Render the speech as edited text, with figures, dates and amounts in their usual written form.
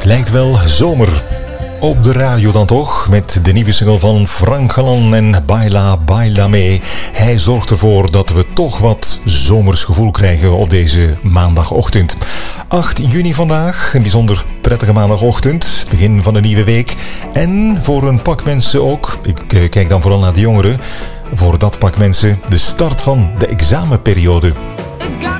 lijkt wel zomer. Op de radio dan toch, met de nieuwe single van Frank Galan en Baila Baila Me. Hij zorgt ervoor dat we toch wat zomers gevoel krijgen op deze maandagochtend. 8 juni vandaag, een bijzonder prettige maandagochtend, het begin van een nieuwe week. En voor een pak mensen ook, ik kijk dan vooral naar de jongeren, voor dat pak mensen de start van de examenperiode.